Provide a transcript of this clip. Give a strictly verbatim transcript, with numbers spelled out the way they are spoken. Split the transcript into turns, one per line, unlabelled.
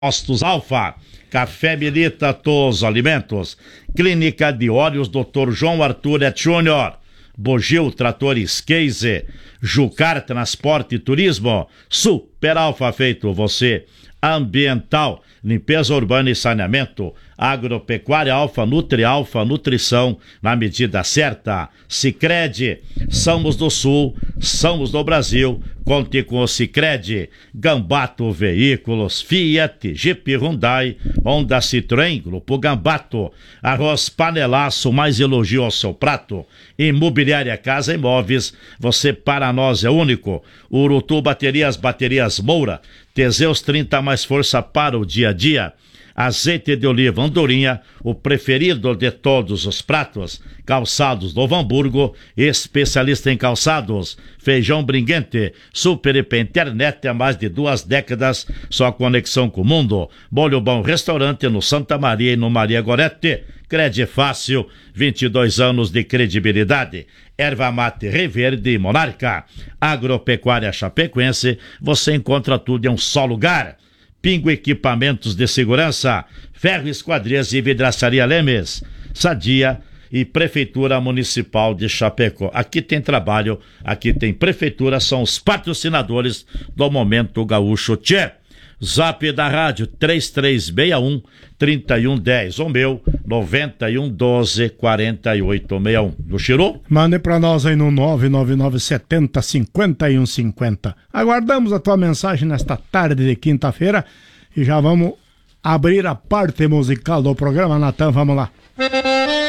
Postos Alfa, Café Milita todos os alimentos, Clínica de Óleos doutor João Arthur et Júnior, Bogil Tratores Case, Jucar Transporte e Turismo, Super Alfa feito você, Ambiental, limpeza urbana e saneamento, Agropecuária Alfa, Nutri Alfa, nutrição na medida certa, Sicredi, somos do Sul, somos do Brasil, conte com o Sicredi, Gambato Veículos, Fiat, Jeep Hyundai, Honda Citroën, Grupo Gambato, Arroz Panelaço, mais elogio ao seu prato, Imobiliária Casa Imóveis, você para nós é único, Urutu Baterias, Baterias Moura, Teseus trinta mais força para o dia a dia, Azeite de oliva Andorinha, o preferido de todos os pratos, Calçados Novo Hamburgo, especialista em calçados, Feijão Bringuente, Super I P Internet há mais de duas décadas, só conexão com o mundo, Bolho Bom Restaurante no Santa Maria e no Maria Gorete, Crede Fácil, vinte e dois anos de credibilidade, Erva Mate Reverde e Monarca, Agropecuária Chapecoense, você encontra tudo em um só lugar. Pingo Equipamentos de Segurança, Ferro Esquadrias e Vidraçaria Lemes, Sadia e Prefeitura Municipal de Chapecó. Aqui tem trabalho, aqui tem Prefeitura, são os patrocinadores do Momento Gaúcho Tchê. Zap da rádio três três seis um, três um um zero, o meu nove um um doze, quatro oito seis um. Do Chiru?
Mande pra nós aí no nove nove nove sete zero, cinco um cinco zero. Aguardamos a tua mensagem nesta tarde de quinta-feira e já vamos abrir a parte musical do programa. Natan, vamos lá.